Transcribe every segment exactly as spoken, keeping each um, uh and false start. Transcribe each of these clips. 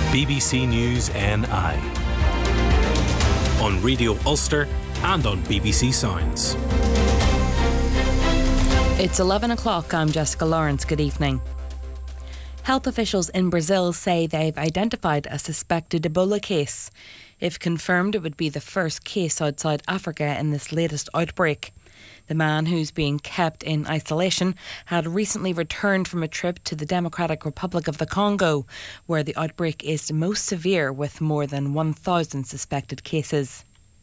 B B C News N I. On Radio Ulster and on B B C Sounds. It's eleven o'clock. I'm Jessica Lawrence. Good evening. Health officials in Brazil say they've identified a suspected Ebola case. If confirmed, it would be the first case outside Africa in this latest outbreak. The man, who's being kept in isolation, had recently returned from a trip to the Democratic Republic of the Congo, where the outbreak is most severe with more than one thousand suspected cases.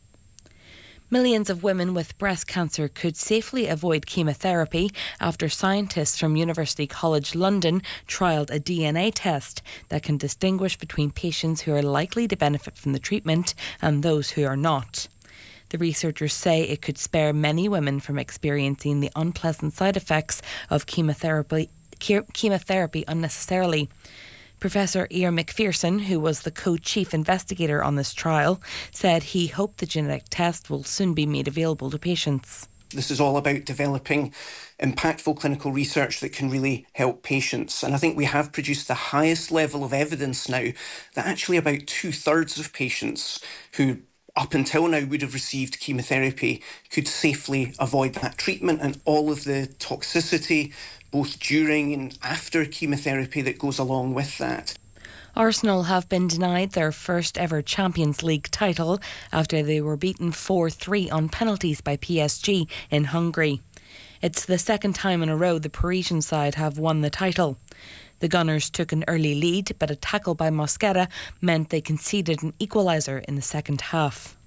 Millions of women with breast cancer could safely avoid chemotherapy after scientists from University College London trialled a D N A test that can distinguish between patients who are likely to benefit from the treatment and those who are not. The researchers say it could spare many women from experiencing the unpleasant side effects of chemotherapy, chemotherapy unnecessarily. Professor Ian McPherson, who was the co-chief investigator on this trial, said he hoped the genetic test will soon be made available to patients. This is all about developing impactful clinical research that can really help patients. And I think we have produced the highest level of evidence now that actually about two-thirds of patients who up until now would have received chemotherapy could safely avoid that treatment and all of the toxicity both during and after chemotherapy that goes along with that. Arsenal have been denied their first ever Champions League title after they were beaten four three on penalties by P S G in Hungary. It's the second time in a row the Parisian side have won the title. The Gunners took an early lead, but a tackle by Mosquera meant they conceded an equaliser in the second half.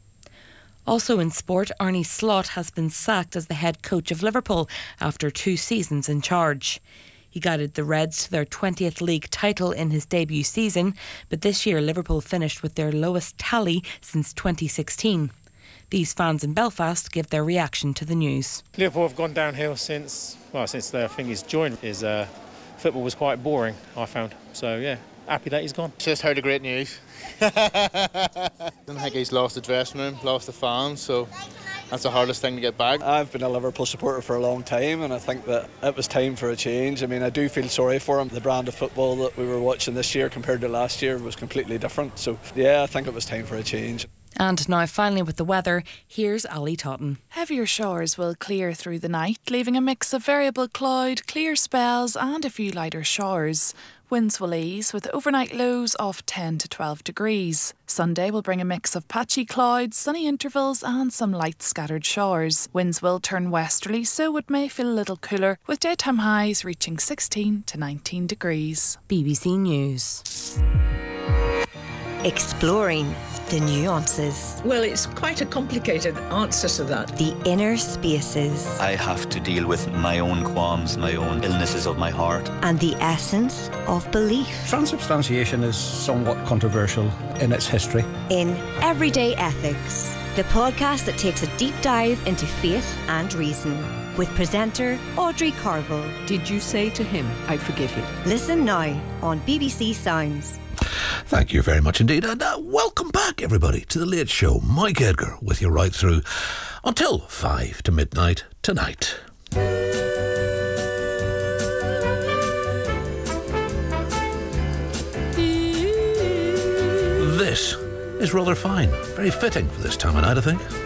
Also in sport, Arne Slot has been sacked as the head coach of Liverpool after two seasons in charge. He guided the Reds to their twentieth league title in his debut season, but this year Liverpool finished with their lowest tally since twenty sixteen. These fans in Belfast give their reaction to the news. Liverpool have gone downhill since, well, since the, I think he's joined. His uh, football was quite boring, I found. So, yeah, happy that he's gone. Just heard the great news. I think he's lost the dressing room, lost the fans, so that's the hardest thing to get back. I've been a Liverpool supporter for a long time and I think that it was time for a change. I mean, I do feel sorry for him. The brand of football that we were watching this year compared to last year was completely different. So, yeah, I think it was time for a change. And now finally with the weather, here's Ali Totten. Heavier showers will clear through the night, leaving a mix of variable cloud, clear spells and a few lighter showers. Winds will ease with overnight lows of ten to twelve degrees. Sunday will bring a mix of patchy clouds, sunny intervals and some light scattered showers. Winds will turn westerly, so it may feel a little cooler, with daytime highs reaching sixteen to nineteen degrees. B B C News. Exploring the nuances. Well, it's quite a complicated answer to that. The inner spaces. I have to deal with my own qualms, my own illnesses of my heart. And the essence of belief. Transubstantiation is somewhat controversial in its history. In Everyday Ethics, the podcast that takes a deep dive into faith and reason. With presenter Audrey Carville. Did you say to him, I forgive you? Listen now on B B C Sounds. Thank you very much indeed, and uh, welcome back everybody to The Late Show. Mike Edgar with you right through until five to midnight tonight. This is rather fine, very fitting for this time of night, I think.